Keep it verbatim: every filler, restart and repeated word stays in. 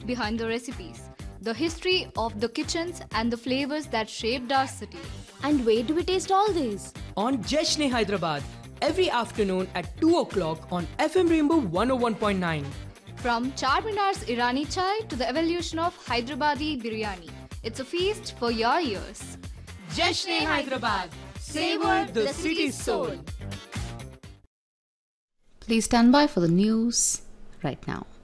behind the recipes, the history of the kitchens and the flavors that shaped our city. And where do we taste all these? On Jashn Hyderabad, every afternoon at two o'clock on F M Rainbow one oh one point nine. From Charminar's Irani chai to the evolution of Hyderabadi biryani, it's a feast for your ears. Jashn Hyderabad, savor the city's soul. Please stand by for the news right now.